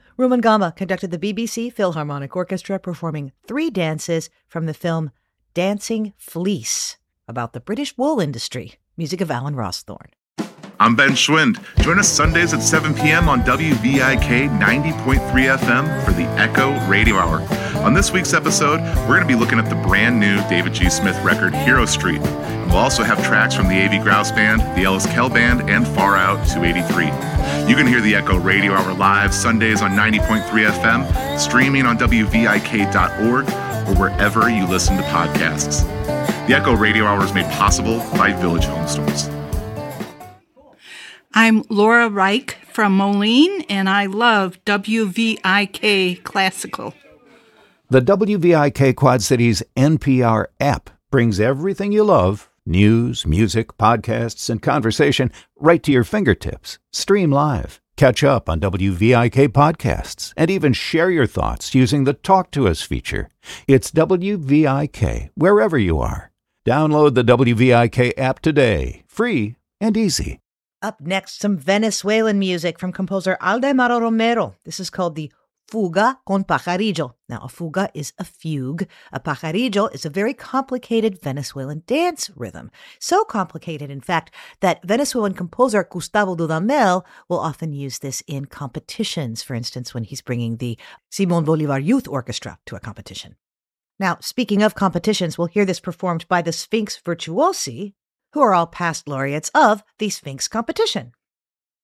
Rumen Gama conducted the BBC Philharmonic Orchestra performing 3 dances from the film Dancing Fleece, about the British wool industry. Music of Alan Rawsthorne. I'm Ben Schwind. Join us Sundays at 7 p.m. on WVIK 90.3 FM for the Echo Radio Hour. On this week's episode, we're going to be looking at the brand new David G. Smith record, Hero Street. We'll also have tracks from the A.V. Grouse Band, the Ellis Kell Band, and Far Out 283. You can hear the Echo Radio Hour live Sundays on 90.3 FM, streaming on WVIK.org, or wherever you listen to podcasts. The Echo Radio Hour is made possible by Village Home Stores. I'm Laura Reich from Moline, and I love WVIK Classical. The WVIK Quad Cities NPR app brings everything you love, news, music, podcasts, and conversation, right to your fingertips. Stream live, catch up on WVIK podcasts, and even share your thoughts using the Talk to Us feature. It's WVIK, wherever you are. Download the WVIK app today, free and easy. Up next, some Venezuelan music from composer Aldemaro Romero. This is called the Fuga con Pajarillo. Now, a fuga is a fugue. A pajarillo is a very complicated Venezuelan dance rhythm. So complicated, in fact, that Venezuelan composer Gustavo Dudamel will often use this in competitions, for instance, when he's bringing the Simón Bolívar Youth Orchestra to a competition. Now, speaking of competitions, we'll hear this performed by the Sphinx Virtuosi, who are all past laureates of the Sphinx competition.